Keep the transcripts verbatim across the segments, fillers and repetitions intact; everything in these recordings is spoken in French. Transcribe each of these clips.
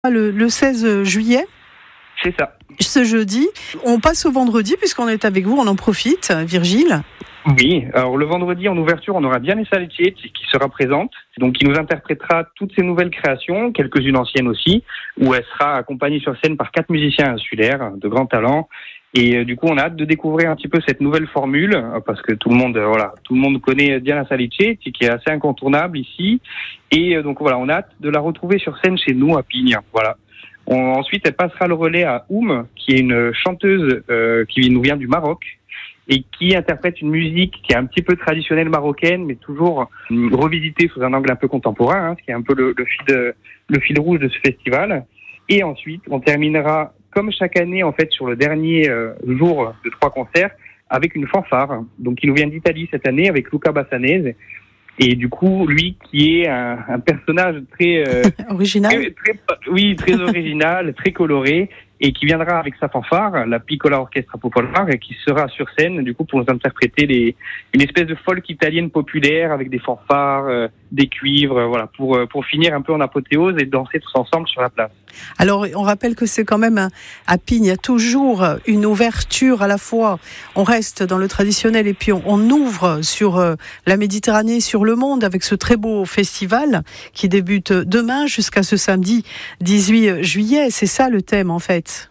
Le, le seize juillet, c'est ça. Ce jeudi, on passe au vendredi puisqu'on est avec vous, on en profite, Virgile. Oui, alors le vendredi en ouverture, on aura Diana Saletier qui sera présente, donc qui nous interprétera toutes ses nouvelles créations, quelques-unes anciennes aussi, où elle sera accompagnée sur scène par quatre musiciens insulaires de grand talent. Et euh, du coup, on a hâte de découvrir un petit peu cette nouvelle formule, euh, parce que tout le monde, euh, voilà, tout le monde connaît Diana Saletier, qui est assez incontournable ici. Et euh, donc voilà, on a hâte de la retrouver sur scène chez nous à Pignes. Voilà. On, ensuite, elle passera le relais à Oum, qui est une chanteuse euh, qui nous vient du Maroc et qui interprète une musique qui est un petit peu traditionnelle marocaine, mais toujours euh, revisitée sous un angle un peu contemporain, hein, ce qui est un peu le, le fil de, le fil rouge de ce festival. Et ensuite, on terminera comme chaque année, en fait, sur le dernier euh, jour de trois concerts, avec une fanfare. Donc, il nous vient d'Italie cette année avec Luca Bassanese. Et du coup, lui, qui est un, un personnage très... Euh, original très, très, Oui, très original, très coloré, et qui viendra avec sa fanfare, la Piccola Orchestra Popolare, et qui sera sur scène, du coup, pour nous interpréter les, une espèce de folk italienne populaire, avec des fanfares, euh, des cuivres, euh, voilà, pour, euh, pour finir un peu en apothéose et danser tous ensemble sur la place. Alors, on rappelle que c'est quand même un, à Pignes, il y a toujours une ouverture à la fois. On reste dans le traditionnel et puis on, on ouvre sur euh, la Méditerranée, sur le monde, avec ce très beau festival qui débute demain jusqu'à ce samedi dix-huit juillet. C'est ça le thème, en fait.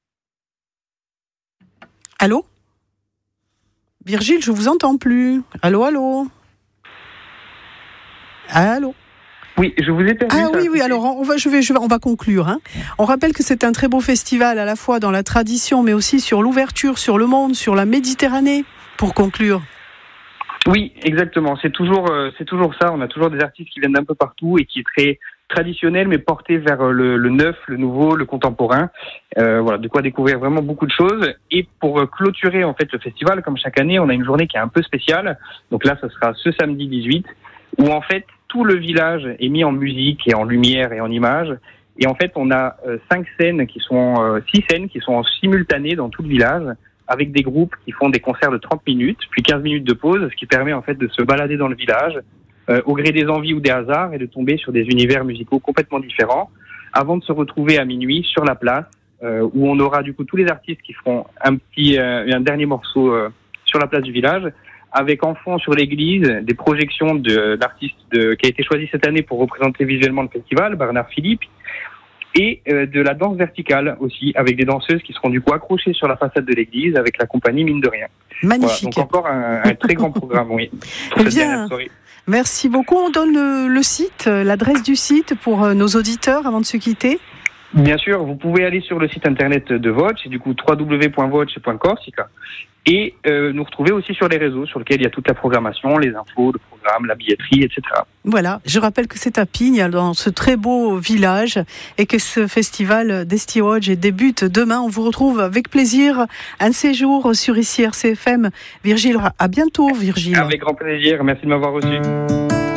Allô ? Virgile, je vous entends plus. Allô, allô ? Allô ? Oui, je vous ai perdu. Ah oui, oui. Alors on va, je vais, je vais, on va conclure. Hein. On rappelle que c'est un très beau festival, à la fois dans la tradition, mais aussi sur l'ouverture, sur le monde, sur la Méditerranée. Pour conclure. Oui, exactement. C'est toujours, euh, c'est toujours ça. On a toujours des artistes qui viennent d'un peu partout et qui est très traditionnel, mais porté vers le, le neuf, le nouveau, le contemporain. Euh, voilà, de quoi découvrir vraiment beaucoup de choses. Et pour clôturer en fait le festival, comme chaque année, on a une journée qui est un peu spéciale. Donc là, ce sera ce samedi dix-huit, où en fait tout le village est mis en musique et en lumière et en images. Et en fait, on a euh, cinq scènes qui sont, euh, six scènes qui sont en simultané dans tout le village, avec des groupes qui font des concerts de trente minutes, puis quinze minutes de pause, ce qui permet en fait de se balader dans le village, euh, au gré des envies ou des hasards, et de tomber sur des univers musicaux complètement différents, avant de se retrouver à minuit sur la place, euh, où on aura du coup tous les artistes qui feront un petit, euh, un dernier morceau euh, sur la place du village, avec en fond sur l'église des projections de l'artiste de, qui a été choisi cette année pour représenter visuellement le festival, Bernard Philippe, et euh, de la danse verticale aussi, avec des danseuses qui seront du coup accrochées sur la façade de l'église avec la compagnie Mine de Rien. Magnifique. Voilà, donc encore un, un très grand programme, oui. Eh bien, merci beaucoup. On donne le, le site, l'adresse du site pour nos auditeurs avant de se quitter. Bien sûr, vous pouvez aller sur le site internet de Voce, c'est du coup w w w point voce point corsica, et euh, nous retrouver aussi sur les réseaux sur lesquels il y a toute la programmation, les infos, le programme, la billetterie, et cetera. Voilà, je rappelle que c'est à Pignes, dans ce très beau village, et que ce festival d'Estiogge débute demain. On vous retrouve avec plaisir un de ces jours sur ici R C F M. Virgile, à bientôt Virgile. Avec grand plaisir, merci de m'avoir reçu.